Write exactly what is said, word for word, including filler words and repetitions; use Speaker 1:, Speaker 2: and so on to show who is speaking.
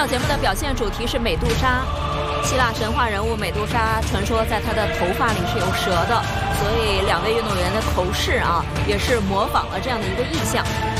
Speaker 1: 跳节目的表现主题是美杜莎，希腊神话人物美杜莎，传说在她的头发里是有蛇的，所以两位运动员的头饰啊，也是模仿了这样的一个意象。